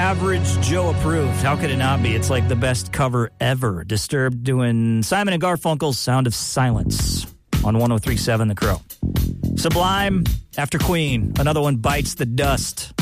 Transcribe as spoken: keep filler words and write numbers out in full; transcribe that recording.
Average Joe approved. How could it not be? It's like the best cover ever. Disturbed doing Simon and Garfunkel's Sound of Silence on one oh three point seven The Crow. Sublime after Queen. Another one bites the dust.